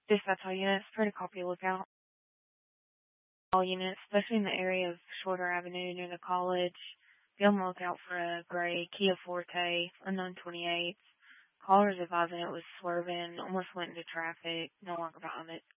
Dispatch all units, try to copy lookout. All units, especially in the area of Shorter Avenue near the college. Be on the lookout for a gray Kia Forte, unknown 28. Callers advising it was swerving, almost went into traffic, no longer behind it.